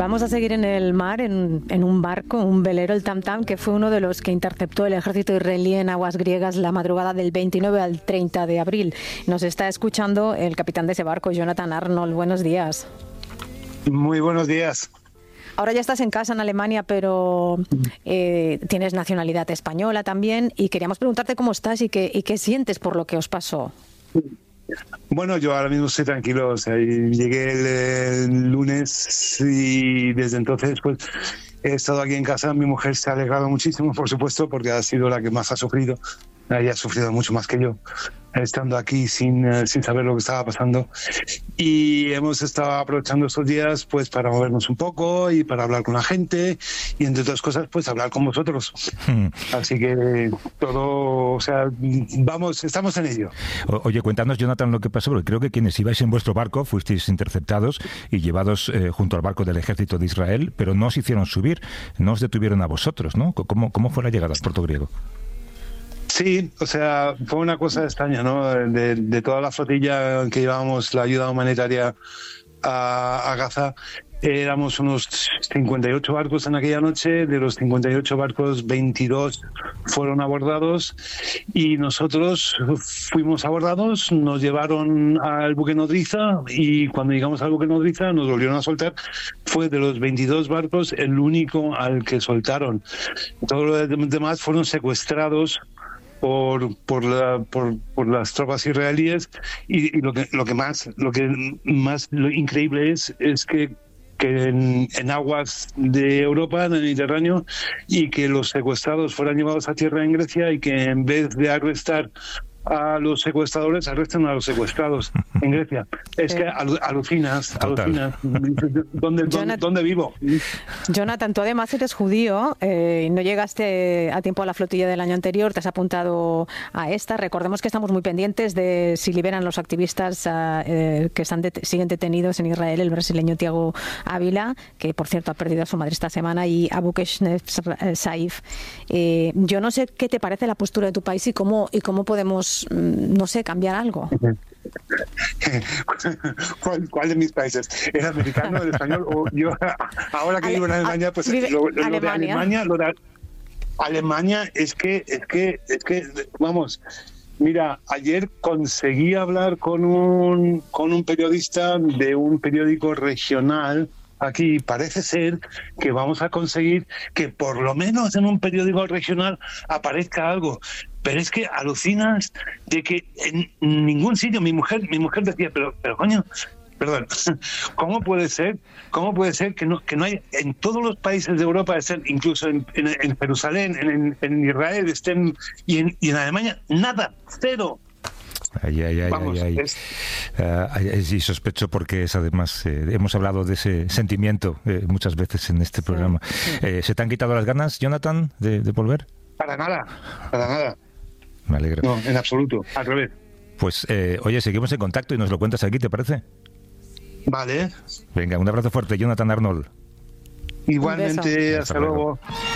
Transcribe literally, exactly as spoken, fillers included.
vamos a seguir en el mar, en, en un barco, un velero, el Tam Tam, que fue uno de los que interceptó el ejército israelí en aguas griegas la madrugada del veintinueve al treinta de abril. Nos está escuchando el capitán de ese barco, Jonathan Arnold. Buenos días. Muy buenos días. Ahora ya estás en casa en Alemania, pero eh, tienes nacionalidad española también, y queríamos preguntarte cómo estás y qué, y qué sientes por lo que os pasó. Bueno, yo ahora mismo estoy tranquilo. O sea, llegué el, el lunes y desde entonces pues he estado aquí en casa. Mi mujer se ha alegrado muchísimo, por supuesto, porque ha sido la que más ha sufrido. Ella ha sufrido mucho más que yo, estando aquí sin, uh, sin saber lo que estaba pasando. Y hemos estado aprovechando estos días pues para movernos un poco y para hablar con la gente y, entre otras cosas, pues hablar con vosotros. Hmm. Así que todo, o sea, vamos, estamos en ello. O, oye, cuéntanos, Jonathan, lo que pasó, porque creo que quienes ibais en vuestro barco fuisteis interceptados y llevados eh, junto al barco del ejército de Israel, pero no os hicieron subir, no os detuvieron a vosotros, ¿no? ¿Cómo, cómo fue la llegada al puerto griego? Sí, o sea, fue una cosa extraña, ¿no? De, de toda la flotilla que llevábamos la ayuda humanitaria a, a Gaza, éramos unos cincuenta y ocho barcos en aquella noche. De los cincuenta y ocho barcos, veintidós fueron abordados y nosotros fuimos abordados, nos llevaron al buque nodriza y cuando llegamos al buque nodriza nos volvieron a soltar. Fue de los veintidós barcos el único al que soltaron. Todos los demás fueron secuestrados por por, la, por por las tropas israelíes y, y lo que lo que más lo que más lo increíble es es que que en, en aguas de Europa, en el Mediterráneo, y que los secuestrados fueran llevados a tierra en Grecia y que en vez de arrestar a los secuestradores, arrestan a los secuestrados en Grecia. Es sí. que alu- alucinas, Total. alucinas. ¿Dónde, dónde, ¿Dónde vivo? Jonathan, tú además eres judío, eh, no llegaste a tiempo a la flotilla del año anterior, te has apuntado a esta. Recordemos que estamos muy pendientes de si liberan los activistas eh, que están det- siguen detenidos en Israel, el brasileño Thiago Ávila, que por cierto ha perdido a su madre esta semana, y Abu Keshnef Saif. Eh, yo no sé qué te parece la postura de tu país y cómo, y cómo podemos, no sé, cambiar algo. ¿Cuál, ¿Cuál de mis países? ¿El americano, el español? O yo, ahora que Ale, vivo en Alemania, pues lo, lo, lo de Alemania, lo de Alemania es que, es que, es que, vamos, mira, ayer conseguí hablar con un, con un periodista de un periódico regional. Aquí parece ser que vamos a conseguir que por lo menos en un periódico regional aparezca algo. Pero es que alucinas de que en ningún sitio, mi mujer, mi mujer decía, pero, pero coño, perdón, ¿cómo puede ser? ¿Cómo puede ser que no, que no hay en todos los países de Europa, incluso en, en, en Jerusalén, en, en Israel, estén y en, y en Alemania, nada, cero? Ay, ay, ay, Vamos, ay, ay. Es... Uh, ay, ay, sí, sospecho porque es además eh, hemos hablado de ese sentimiento eh, muchas veces en este programa. Sí, sí. Eh, ¿Se te han quitado las ganas, Jonathan, de, de volver? Para nada, para nada. Me alegro. No, en absoluto, al revés. Pues, eh, oye, seguimos en contacto y nos lo cuentas aquí, ¿te parece? Vale. Venga, un abrazo fuerte, Jonathan Arnold. Igualmente, hasta, hasta luego. luego.